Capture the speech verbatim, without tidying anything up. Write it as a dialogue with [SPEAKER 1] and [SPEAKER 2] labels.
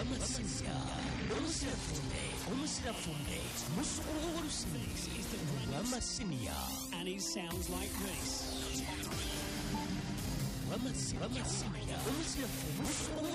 [SPEAKER 1] Wamasinya Omusirafumbe Omusirafumbe Musukulu w'olusinzi Wamasinya.
[SPEAKER 2] And he sounds like this.
[SPEAKER 1] Wamasinya Omusirafumbe